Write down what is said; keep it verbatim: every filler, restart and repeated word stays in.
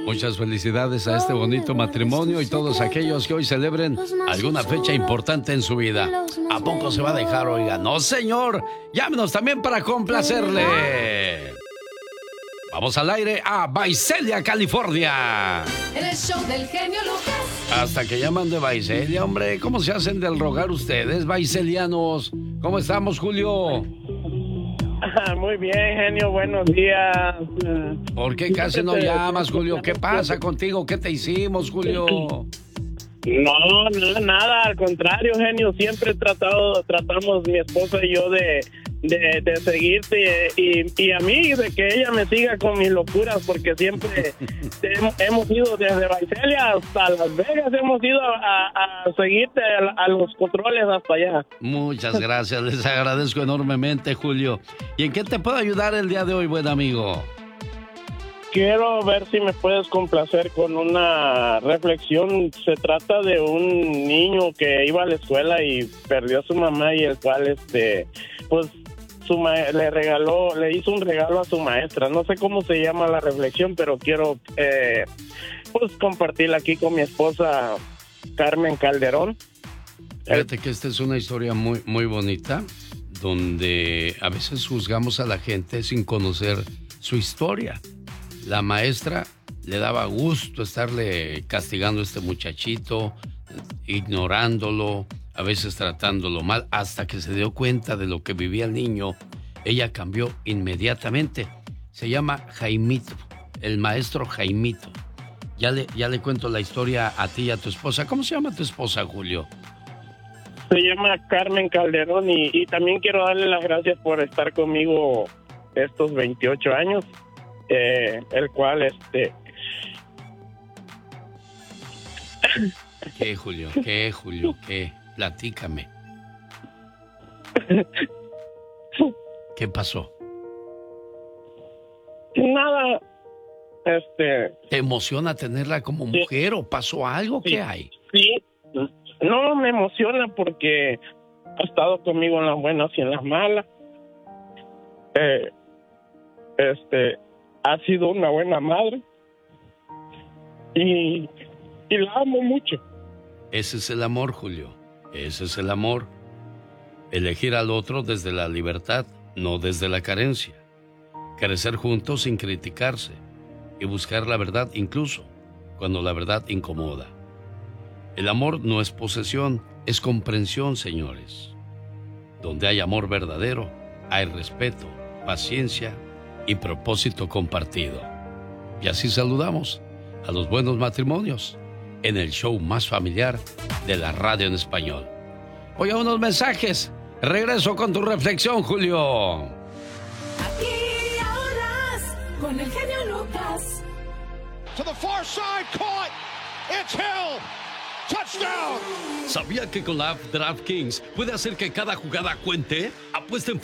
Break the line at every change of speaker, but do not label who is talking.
Muchas felicidades a este bonito matrimonio y todos aquellos que hoy celebren alguna fecha importante en su vida. ¿A poco se va a dejar, oiga? No, señor. Llámenos también para complacerle. Vamos al aire a Visalia, California.
En el show del genio Lucas.
Hasta que llaman de Visalia, hombre. ¿Cómo se hacen del rogar ustedes, viselianos? ¿Cómo estamos, Julio?
Muy bien, genio, buenos días.
¿Por qué casi no llamas, Julio? ¿Qué pasa contigo? ¿Qué te hicimos, Julio?
No, no, nada, al contrario, genio, siempre he tratado, tratamos mi esposa y yo de, de, de seguirte y, y a mí, de que ella me siga con mis locuras, porque siempre hemos, hemos ido desde Visalia hasta Las Vegas, hemos ido a, a seguirte a, a los controles hasta allá.
Muchas gracias, les agradezco enormemente, Julio. ¿Y en qué te puedo ayudar el día de hoy, buen amigo?
Quiero ver si me puedes complacer con una reflexión. Se trata de un niño que iba a la escuela y perdió a su mamá y el cual, este, pues, su ma- le regaló, le hizo un regalo a su maestra. No sé cómo se llama la reflexión, pero quiero, eh, pues, compartirla aquí con mi esposa Carmen Calderón.
Fíjate que esta es una historia muy, muy bonita, donde a veces juzgamos a la gente sin conocer su historia. La maestra le daba gusto estarle castigando a este muchachito, ignorándolo, a veces tratándolo mal, hasta que se dio cuenta de lo que vivía el niño. Ella cambió inmediatamente. Se llama Jaimito, el maestro Jaimito. Ya le, ya le cuento la historia a ti y a tu esposa. ¿Cómo se llama tu esposa, Julio?
Se llama Carmen Calderón y, y también quiero darle las gracias por estar conmigo estos veintiocho años. Eh, el cual, este...
¿Qué, Julio? ¿Qué, Julio? ¿Qué? Platícame. ¿Qué pasó?
Nada, este...
¿Te emociona tenerla como mujer o pasó algo?
Sí,
¿Qué hay?
Sí, no me emociona porque ha estado conmigo en las buenas y en las malas. Eh, este... Ha sido una buena madre y, y la amo mucho.
Ese es el amor, Julio. Ese es el amor. Elegir al otro desde la libertad, no desde la carencia. Crecer juntos sin criticarse y buscar la verdad incluso cuando la verdad incomoda. El amor no es posesión, es comprensión, señores. Donde hay amor verdadero, hay respeto, paciencia y propósito compartido. Y así saludamos a los buenos matrimonios en el show más familiar de la radio en español. Voy a unos mensajes. Regreso con tu reflexión, Julio.
Aquí ahorras con el genio Lucas.
To the far side, caught. It's Hill. Touchdown.
¿Sabía que con la app DraftKings puede hacer que cada jugada cuente? Apuesta en